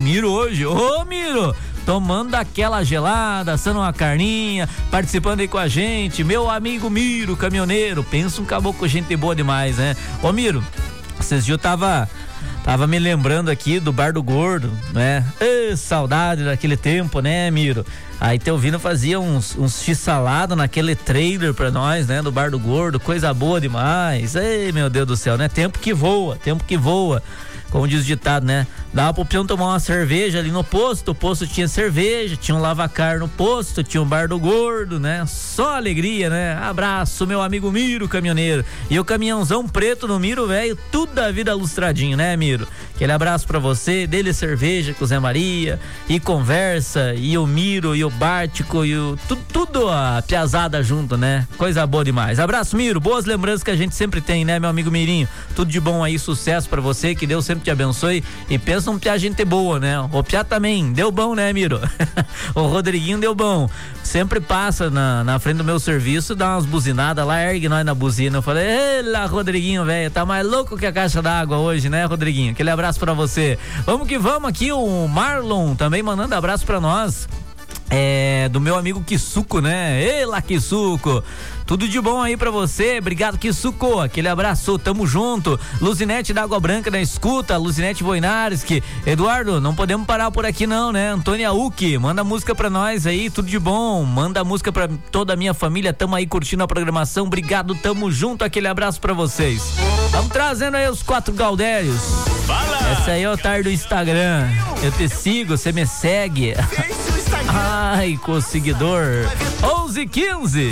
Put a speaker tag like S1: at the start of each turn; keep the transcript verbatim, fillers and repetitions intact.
S1: Miro hoje. Ô, Miro! Tomando aquela gelada, assando uma carninha, participando aí com a gente. Meu amigo Miro, caminhoneiro. Pensa um caboclo, gente boa demais, né? Ô, Miro, esses dias eu tava, tava me lembrando aqui do Bar do Gordo, né? Ê, saudade daquele tempo, né, Miro? Aí Teovino fazia uns, uns x-salada naquele trailer pra nós, né? Do Bar do Gordo, coisa boa demais. Ei, meu Deus do céu, né? Tempo que voa, tempo que voa. Como diz o ditado, né? Dava pra opção tomar uma cerveja ali no posto, o posto tinha cerveja, tinha um lavacar no posto, tinha um Bar do Gordo, né? Só alegria, né? Abraço, meu amigo Miro, caminhoneiro. E o caminhãozão preto no Miro, velho, tudo da vida lustradinho, né, Miro? Aquele abraço pra você, dele cerveja com o Zé Maria, e conversa, e o Miro, e o Bártico, e o... Tudo, tudo a piazada junto, né? Coisa boa demais. Abraço, Miro, boas lembranças que a gente sempre tem, né, meu amigo Mirinho? Tudo de bom aí, sucesso pra você, que Deus sempre te abençoe, e pensa um piá gente boa, né? O piá também, deu bom, né, Miro? O Rodriguinho deu bom. Sempre passa na, na frente do meu serviço, dá umas buzinadas lá, ergue nós na buzina. Eu falei, ei lá, Rodriguinho, velho, tá mais louco que a caixa d'água hoje, né, Rodriguinho? Aquele abraço pra você. Vamos que vamos aqui, o Marlon também mandando abraço pra nós. É, do meu amigo Kisuko, né? Ei lá, Kisuko, tudo de bom aí pra você, obrigado, Kisuko, aquele abraço, tamo junto. Luzinete da Água Branca na escuta, Luzinete Voinarski. Eduardo, não podemos parar por aqui não, né? Antônia Uki, manda música pra nós aí, tudo de bom, manda música pra toda a minha família, tamo aí curtindo a programação, obrigado, tamo junto, aquele abraço pra vocês. Vamos trazendo aí os quatro Gaudérios. Fala. Essa aí é o otário do Instagram, eu te sigo, você me segue. Ai, conseguidor. onze e quinze.